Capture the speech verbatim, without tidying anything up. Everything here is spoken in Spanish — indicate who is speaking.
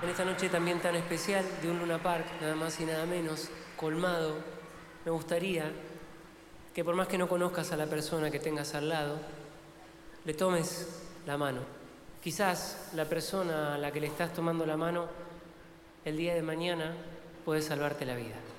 Speaker 1: En esta noche también tan especial de un Luna Park, nada más y nada menos, colmado, me gustaría que por más que no conozcas a la persona que tengas al lado, le tomes la mano. Quizás la persona a la que le estás tomando la mano el día de mañana puede salvarte la vida.